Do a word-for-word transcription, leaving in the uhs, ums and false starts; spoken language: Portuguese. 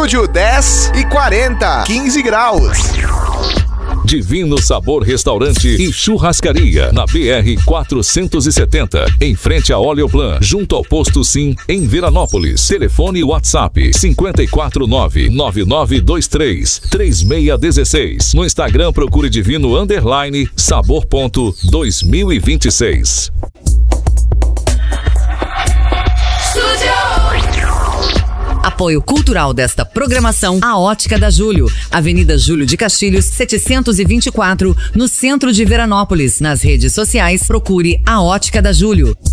estúdio dez e quarenta, quinze graus. Divino Sabor Restaurante e Churrascaria, na B R quatrocentos e setenta, em frente a Oleoplan, junto ao Posto Sim, em Veranópolis. Telefone WhatsApp cinco quatro nove, nove nove dois três, três seis um seis. No Instagram, procure Divino Underline Sabor ponto dois mil e vinte e seis. Apoio cultural desta programação, a Ótica da Júlio, Avenida Júlio de Castilhos, setecentos e vinte e quatro, no centro de Veranópolis. Nas redes sociais, procure a Ótica da Júlio.